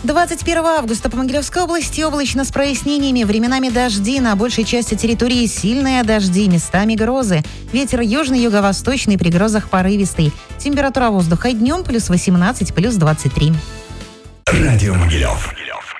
21 августа по Могилевской области облачно с прояснениями, временами дожди, на большей части территории сильные дожди, местами грозы. Ветер южный, юго-восточный, при грозах порывистый. Температура воздуха днем +18, +23. Радио Могилев.